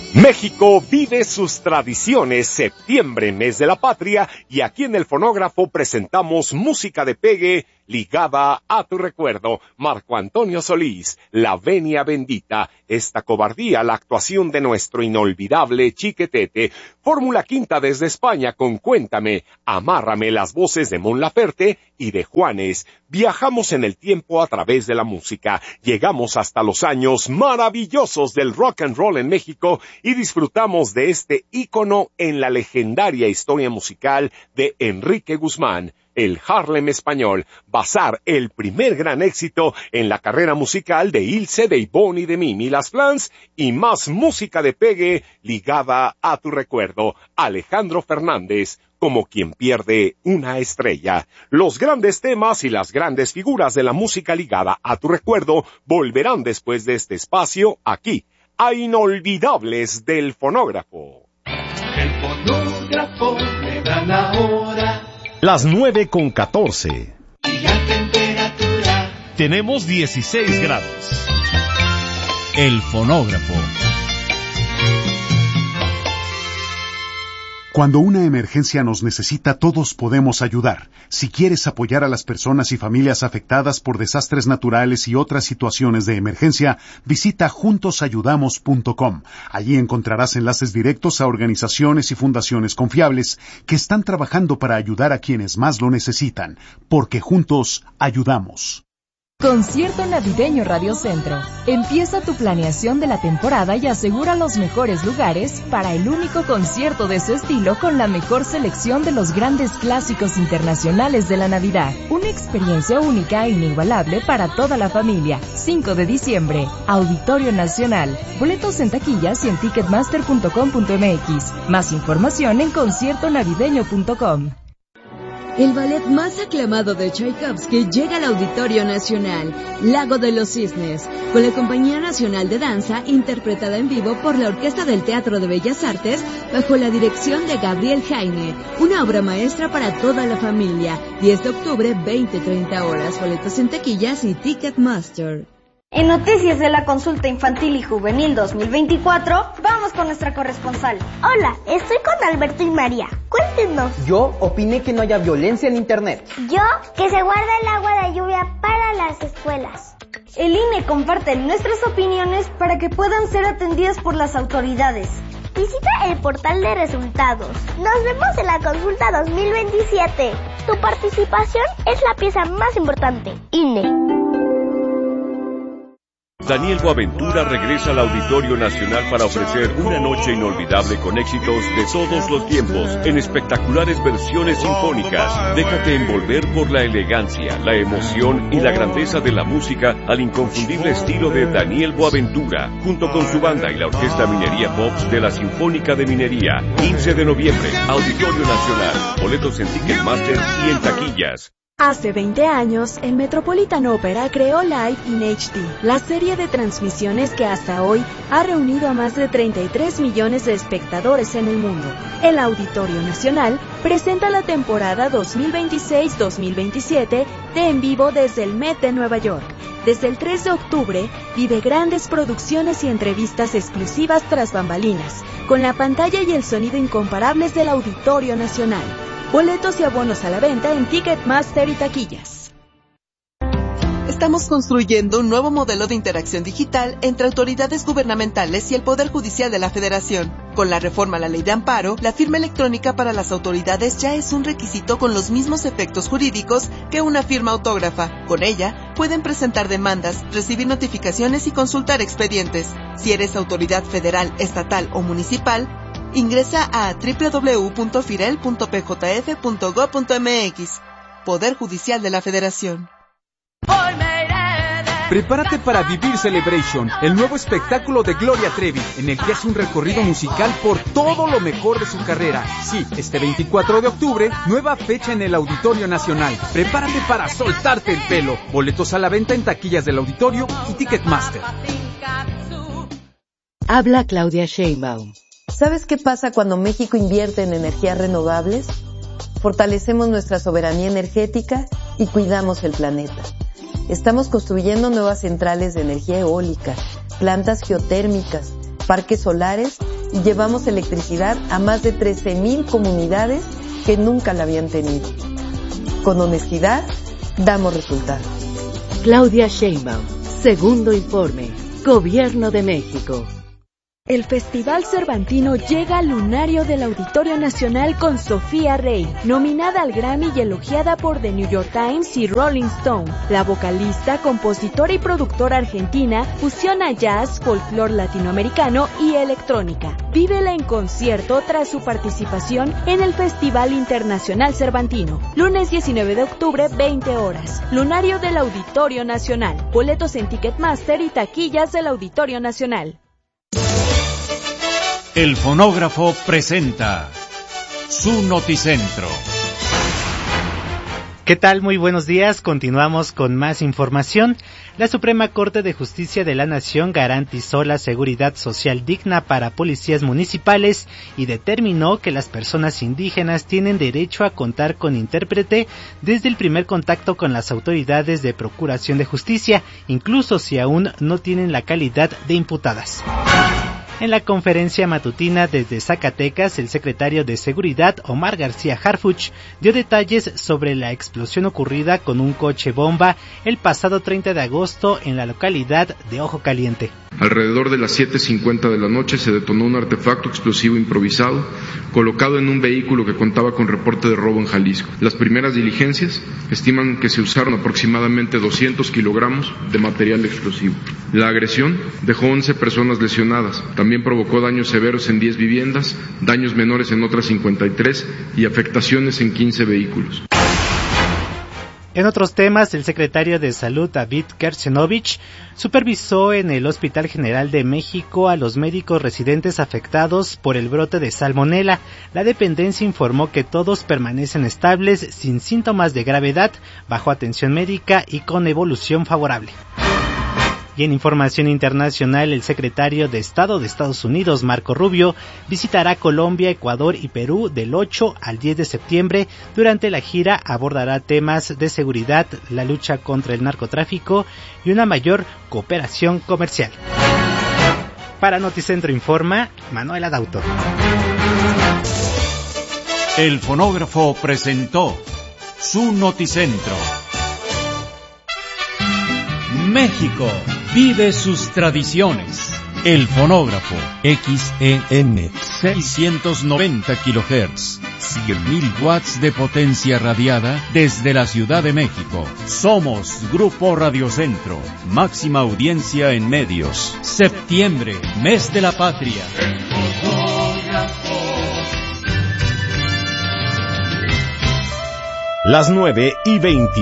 México vive sus tradiciones, septiembre, mes de la patria, y aquí en el Fonógrafo presentamos música de pegue ligada a tu recuerdo. Marco Antonio Solís, La Venia Bendita, Esta Cobardía, la actuación de nuestro inolvidable Chiquetete, Fórmula Quinta desde España con Cuéntame, Amárrame, las voces de Mon Laferte y de Juanes. Viajamos en el tiempo a través de la música, llegamos hasta los años maravillosos del rock and roll en México y disfrutamos de este ícono en la legendaria historia musical de Enrique Guzmán, el Harlem español. Bazar, el primer gran éxito en la carrera musical de Ilse, de Ivonne y de Mimi Las Flans, y más música de pegue ligada a tu recuerdo. Alejandro Fernández, Como quien pierde una estrella. Los grandes temas y las grandes figuras de la música ligada a tu recuerdo volverán después de este espacio aquí, a Inolvidables del Fonógrafo. El fonógrafo me da la hora. Las 9:14. Y la temperatura. Tenemos 16 grados. El Fonógrafo. Cuando una emergencia nos necesita, todos podemos ayudar. Si quieres apoyar a las personas y familias afectadas por desastres naturales y otras situaciones de emergencia, visita juntosayudamos.com. Allí encontrarás enlaces directos a organizaciones y fundaciones confiables que están trabajando para ayudar a quienes más lo necesitan, porque juntos ayudamos. Concierto Navideño Radio Centro. Empieza tu planeación de la temporada y asegura los mejores lugares para el único concierto de su estilo con la mejor selección de los grandes clásicos internacionales de la Navidad. Una experiencia única e inigualable para toda la familia. 5 de diciembre, Auditorio Nacional. Boletos en taquillas y en ticketmaster.com.mx. Más información en conciertonavideño.com. El ballet más aclamado de Tchaikovsky llega al Auditorio Nacional, Lago de los Cisnes, con la Compañía Nacional de Danza, interpretada en vivo por la Orquesta del Teatro de Bellas Artes, bajo la dirección de Gabriel Heine. Una obra maestra para toda la familia. 10 de octubre, 20-30 horas. Boletos en taquillas y Ticketmaster. En Noticias de la Consulta Infantil y Juvenil 2024, vamos con nuestra corresponsal. Hola, estoy con Alberto y María. Cuéntenos. Yo opiné que no haya violencia en Internet. Yo, que se guarde el agua de lluvia para las escuelas. El INE comparte nuestras opiniones para que puedan ser atendidas por las autoridades. Visita el portal de resultados. Nos vemos en la consulta 2027. Tu participación es la pieza más importante. INE. Daniel Boaventura regresa al Auditorio Nacional para ofrecer una noche inolvidable con éxitos de todos los tiempos, en espectaculares versiones sinfónicas. Déjate envolver por la elegancia, la emoción y la grandeza de la música al inconfundible estilo de Daniel Boaventura, junto con su banda y la Orquesta Minería Pops de la Sinfónica de Minería. 15 de noviembre, Auditorio Nacional. Boletos en Ticketmaster y en taquillas. Hace 20 años, el Metropolitan Opera creó Live in HD, la serie de transmisiones que hasta hoy ha reunido a más de 33 millones de espectadores en el mundo. El Auditorio Nacional presenta la temporada 2026-2027 de En Vivo desde el Met de Nueva York. Desde el 3 de octubre, vive grandes producciones y entrevistas exclusivas tras bambalinas, con la pantalla y el sonido incomparables del Auditorio Nacional. Boletos y abonos a la venta en Ticketmaster y taquillas. Estamos construyendo un nuevo modelo de interacción digital entre autoridades gubernamentales y el Poder Judicial de la Federación. Con la reforma a la Ley de Amparo, la firma electrónica para las autoridades ya es un requisito con los mismos efectos jurídicos que una firma autógrafa. Con ella, pueden presentar demandas, recibir notificaciones y consultar expedientes. Si eres autoridad federal, estatal o municipal, ingresa a www.firel.pjf.gov.mx. Poder Judicial de la Federación. Prepárate para Vivir Celebration, el nuevo espectáculo de Gloria Trevi, en el que hace un recorrido musical por todo lo mejor de su carrera. Sí, este 24 de octubre, nueva fecha en el Auditorio Nacional. Prepárate para soltarte el pelo. Boletos a la venta en taquillas del Auditorio y Ticketmaster. Habla Claudia Sheinbaum. ¿Sabes qué pasa cuando México invierte en energías renovables? Fortalecemos nuestra soberanía energética y cuidamos el planeta. Estamos construyendo nuevas centrales de energía eólica, plantas geotérmicas, parques solares y llevamos electricidad a más de 13,000 comunidades que nunca la habían tenido. Con honestidad, damos resultados. Claudia Sheinbaum, segundo informe, Gobierno de México. El Festival Cervantino llega al lunario del Auditorio Nacional con Sofía Rey, nominada al Grammy y elogiada por The New York Times y Rolling Stone. La vocalista, compositora y productora argentina fusiona jazz, folclore latinoamericano y electrónica. Vívela en concierto tras su participación en el Festival Internacional Cervantino. Lunes 19 de octubre, 20 horas. Lunario del Auditorio Nacional. Boletos en Ticketmaster y taquillas del Auditorio Nacional. El fonógrafo presenta su Noticentro. ¿Qué tal? Muy buenos días. Continuamos con más información. La Suprema Corte de Justicia de la Nación garantizó la seguridad social digna para policías municipales y determinó que las personas indígenas tienen derecho a contar con intérprete desde el primer contacto con las autoridades de procuración de justicia, incluso si aún no tienen la calidad de imputadas. En la conferencia matutina desde Zacatecas, el secretario de Seguridad, Omar García Harfuch, dio detalles sobre la explosión ocurrida con un coche bomba el pasado 30 de agosto en la localidad de Ojo Caliente. Alrededor de las 7:50 de la noche se detonó un artefacto explosivo improvisado colocado en un vehículo que contaba con reporte de robo en Jalisco. Las primeras diligencias estiman que se usaron aproximadamente 200 kilogramos de material explosivo. La agresión dejó 11 personas lesionadas. También provocó daños severos en 10 viviendas, daños menores en otras 53 y afectaciones en 15 vehículos. En otros temas, el secretario de Salud, David Kersenovich, supervisó en el Hospital General de México a los médicos residentes afectados por el brote de salmonela. La dependencia informó que todos permanecen estables, sin síntomas de gravedad, bajo atención médica y con evolución favorable. Y en información internacional, el secretario de Estado de Estados Unidos, Marco Rubio, visitará Colombia, Ecuador y Perú del 8 al 10 de septiembre. Durante la gira abordará temas de seguridad, la lucha contra el narcotráfico y una mayor cooperación comercial. Para Noticentro informa Manuel Adauto. El fonógrafo presentó su Noticentro. México vive sus tradiciones. El fonógrafo XEN 690 kHz, 100.000 watts de potencia radiada desde la Ciudad de México. Somos Grupo Radiocentro, máxima audiencia en medios. Septiembre, mes de la patria. El fonógrafo. Las 9:22.